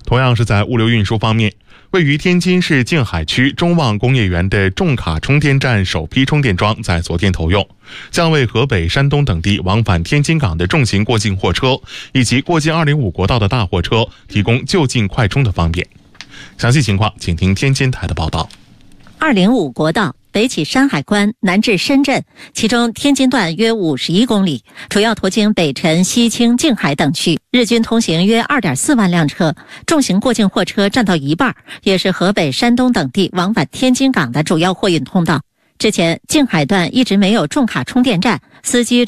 同样是在物流运输方面，位于天津市静海区中旺工业园的重卡充电站首批充电桩在昨天投用，将为河北、山东等地往返天津港的重型过境货车以及过境205国道的大货车提供就近快充的方便。详细情况请听天津台的报道。 205国道北起山海关，南至深圳，其中天津段约51公里，主要途经北辰、西青、静海等区，日均通行约2.4万辆车，重型过境货车占到一半，也是河北、山东等地往返天津港的主要货运通道。之前静海段一直没有重卡充电站，司机